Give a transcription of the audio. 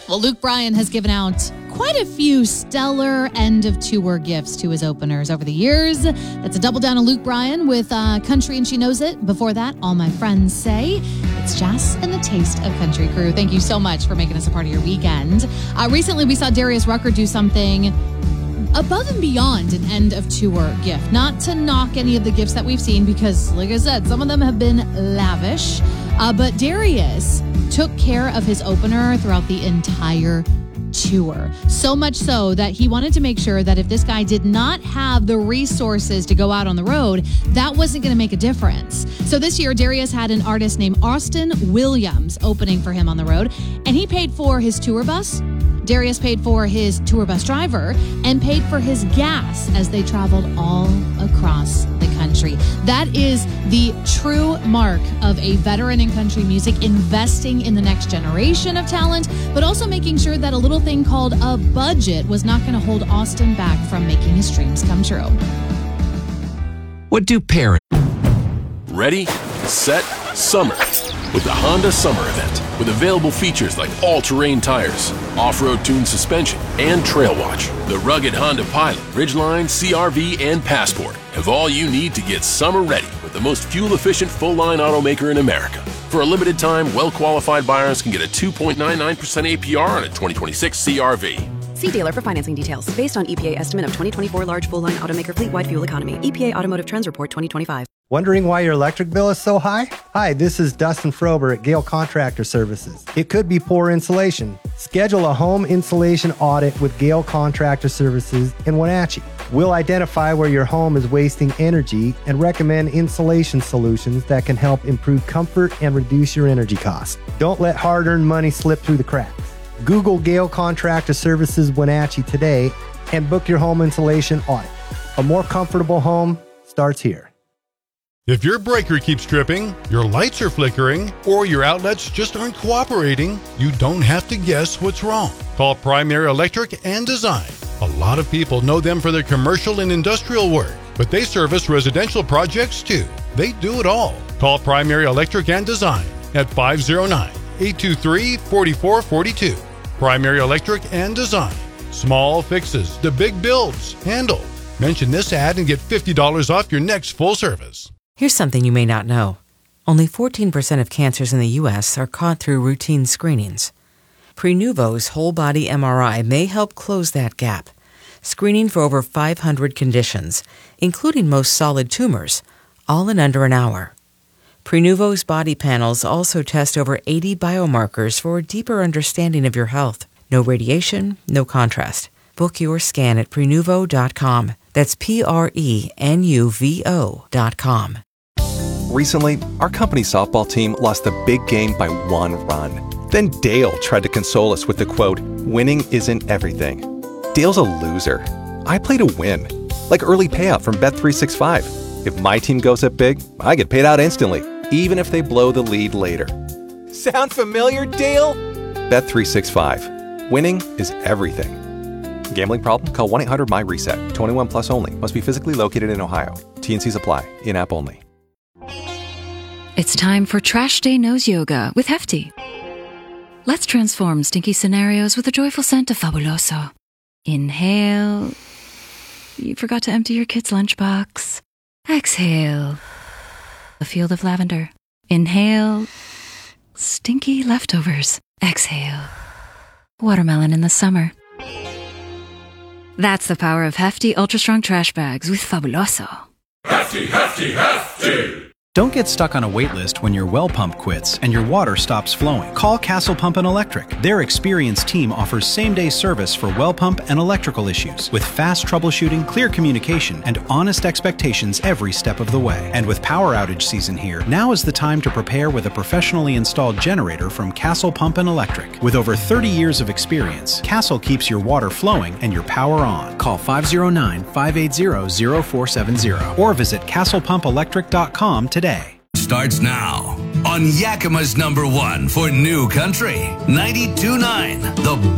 Well, Luke Bryan has given out quite a few stellar end-of-tour gifts to his openers over the years. That's a double down on Luke Bryan with Country and She Knows It. Before that, All My Friends Say. It's Jess and the Taste of Country Crew. Thank you so much for making us a part of your weekend. Recently, we saw Darius Rucker do something above and beyond an end-of-tour gift. Not to knock any of the gifts that we've seen because, like I said, some of them have been lavish. But Darius took care of his opener throughout the entire tour. So much so that he wanted to make sure that if this guy did not have the resources to go out on the road, that wasn't going to make a difference. So this year, Darius had an artist named Austin Williams opening for him on the road, and he paid for his tour bus. Darius paid for his tour bus driver and paid for his gas as they traveled all across the country. That is the true mark of a veteran in country music, investing in the next generation of talent, but also making sure that a little thing called a budget was not going to hold Austin back from making his dreams come true. What do parents... Ready, set, summer. With the Honda Summer Event. With available features like all-terrain tires, off-road tuned suspension, and Trail Watch. The rugged Honda Pilot, Ridgeline, CR-V, and Passport have all you need to get summer ready with the most fuel-efficient full-line automaker in America. For a limited time, well-qualified buyers can get a 2.99% APR on a 2026 CR-V. See dealer for financing details. Based on EPA estimate of 2024 large full-line automaker fleet-wide fuel economy. EPA Automotive Trends Report 2025. Wondering why your electric bill is so high? Hi, this is Dustin Frober at Gale Contractor Services. It could be poor insulation. Schedule a home insulation audit with Gale Contractor Services in Wenatchee. We'll identify where your home is wasting energy and recommend insulation solutions that can help improve comfort and reduce your energy costs. Don't let hard-earned money slip through the cracks. Google Gale Contractor Services Wenatchee today and book your home insulation audit. A more comfortable home starts here. If your breaker keeps tripping, your lights are flickering, or your outlets just aren't cooperating, you don't have to guess what's wrong. Call Primary Electric and Design. A lot of people know them for their commercial and industrial work, but they service residential projects too. They do it all. Call Primary Electric and Design at 509-823-4442. Primary Electric and Design. Small fixes to big builds. Handle. Mention this ad and get $50 off your next full service. Here's something you may not know. Only 14% of cancers in the U.S. are caught through routine screenings. Prenuvo's whole-body MRI may help close that gap, screening for over 500 conditions, including most solid tumors, all in under an hour. Prenuvo's body panels also test over 80 biomarkers for a deeper understanding of your health. No radiation, no contrast. Book your scan at Prenuvo.com. That's Prenuvo.com. Recently, our company softball team lost a big game by 1 run. Then Dale tried to console us with the quote, "Winning isn't everything." Dale's a loser. I play to win. Like early payout from Bet365. If my team goes up big, I get paid out instantly, even if they blow the lead later. Sound familiar, Dale? Bet365. Winning is everything. Gambling problem? Call 1-800-MY-RESET. 21 plus only. Must be physically located in Ohio. T&Cs apply. In-app only. It's time for Trash Day Nose Yoga with Hefty. Let's transform stinky scenarios with a joyful scent of Fabuloso. Inhale. You forgot to empty your kid's lunchbox. Exhale. A field of lavender. Inhale. Stinky leftovers. Exhale. Watermelon in the summer. That's the power of Hefty Ultra Strong Trash Bags with Fabuloso. Hefty, Hefty, Hefty! Don't get stuck on a wait list when your well pump quits and your water stops flowing. Call Castle Pump and Electric. Their experienced team offers same-day service for well pump and electrical issues with fast troubleshooting, clear communication, and honest expectations every step of the way. And with power outage season here, now is the time to prepare with a professionally installed generator from Castle Pump and Electric. With over 30 years of experience, Castle keeps your water flowing and your power on. Call 509-580-0470 or visit castlepumpelectric.com today. Starts now on Yakima's #1 for new country, 92.9 The